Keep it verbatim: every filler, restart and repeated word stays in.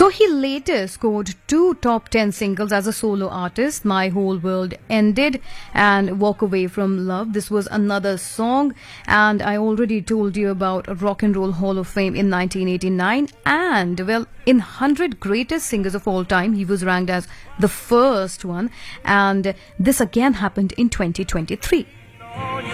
So he later scored two top ten singles as a solo artist, My Whole World Ended and Walk Away from Love. This was another song, and I already told you about Rock and Roll Hall of Fame in nineteen eighty-nine, and well, in one hundred greatest singers of all time, he was ranked as the first one, and this again happened in twenty twenty-three.